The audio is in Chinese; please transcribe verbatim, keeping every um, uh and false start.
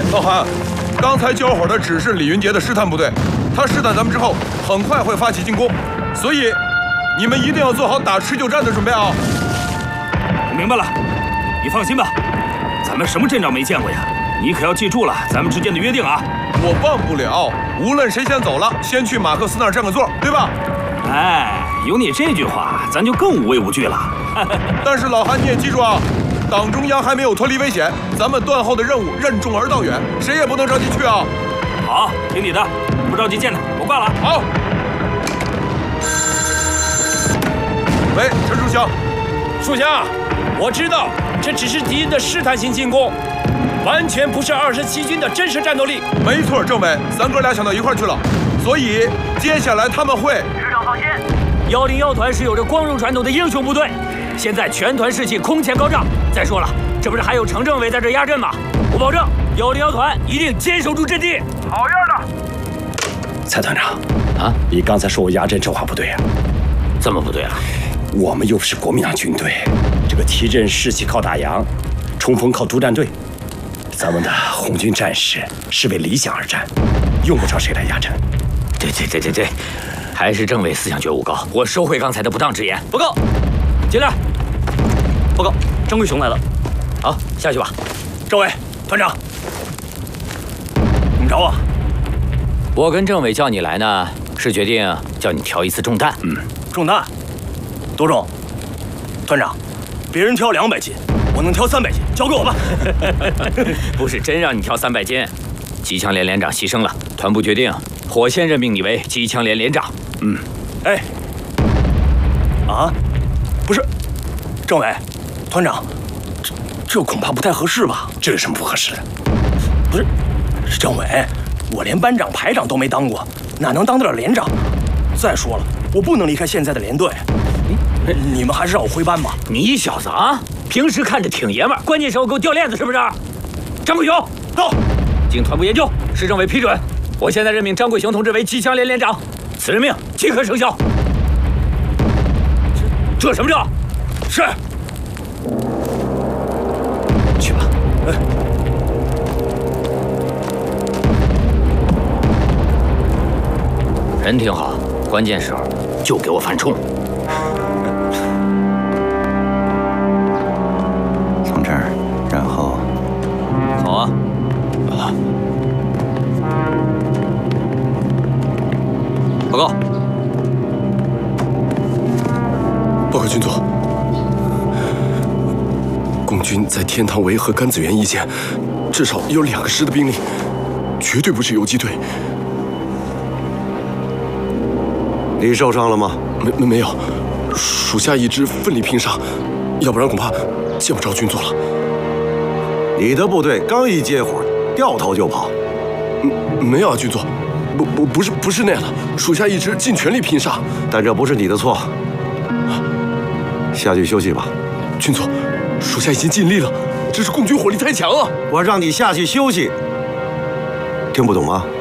老韩，刚才交火的只是李云杰的试探部队，他试探咱们之后，很快会发起进攻，所以你们一定要做好打持久战的准备啊！ 我明白了，你放心吧，咱们什么阵仗没见过呀？你可要记住了咱们之间的约定啊！ 我忘不了，无论谁先走了，先去马克思那儿占个座，对吧？ 哎，有你这句话，咱就更无畏无惧了。 但是老韩，你也记住啊，党中央还没有脱离危险，咱们断后的任务任重而道远，谁也不能着急去啊！ 好，听你的，不着急见他，我挂了。 好。喂，陈书香。 书香，我知道这只是敌人的试探性进攻，完全不是二十七军的真实战斗力。 没错，政委，咱哥俩想到一块儿去了，所以接下来他们会。 师长放心， 幺零幺团是有着光荣传统的英雄部队，现在全团士气空前高涨。再说了，这不是还有程政委在这压阵吗？我保证，幺零幺团一定坚守住阵地。 好样的！ 蔡团长，啊，你刚才说我压阵，这话不对啊。 怎么不对啊？ 我们又不是国民党军队，这个提振士气靠打烊，冲锋靠督战队。咱们的红军战士是为理想而战，用不着谁来压阵。 对对对对对，还是政委思想觉悟高。我收回刚才的不当之言。报告，进来。报告，张贵雄来了。好，下去吧。 政委，团长，怎么着啊？ 我跟政委叫你来呢，是决定叫你挑一次重担。 嗯，重担。多重？团长，别人挑两百斤，我能挑三百斤，交给我吧。 不是真让你挑三百斤，机枪连连长牺牲了，团部决定，我先任命你为机枪连连长。 嗯，哎，啊，不是，政委，团长，这这恐怕不太合适吧？ 这有什么不合适的？ 不是，政委，我连班长、排长都没当过，哪能当得了连长？再说了，我不能离开现在的连队。你们还是让我回班吧。 你小子啊，平时看着挺爷们儿，关键时候给我掉链子是不是？张贵雄，到，经团部研究，市政委批准，我现在任命张贵雄同志为机枪连连长，此任命即刻生效。这这什么叫？是。去吧。哎。人挺好，关键时候就给我犯冲。 从这儿，然后走啊！啊！报告， 报告军座，共军在天堂围和甘子园一线，至少有两个师的兵力，绝对不是游击队。 你受伤了吗？ 没没没有，属下一直奋力拼杀，要不然恐怕见不着军座了。 你的部队刚一接火，掉头就跑。 嗯，没有啊，军座，不不不是不是那样的，属下一直尽全力拼杀。 但这不是你的错，下去休息吧。 军座，属下已经尽力了，只是共军火力太强了。 我让你下去休息，听不懂吗？